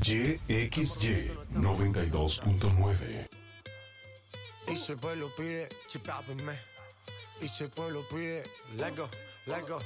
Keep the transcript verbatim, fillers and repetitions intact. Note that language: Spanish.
Y X Y noventa y dos punto nueve. Y si el pueblo pide, chipápenme. Y si el pueblo pide, let go, let go.